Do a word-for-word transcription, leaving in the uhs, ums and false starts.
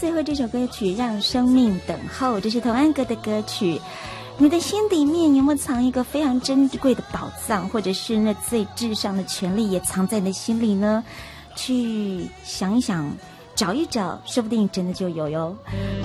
最后这首歌曲《让生命等候》，这是童安格的歌曲。你的心里面有没有藏一个非常珍贵的宝藏，或者是那最至上的权利也藏在你的心里呢？去想一想，找一找，说不定真的就有哟。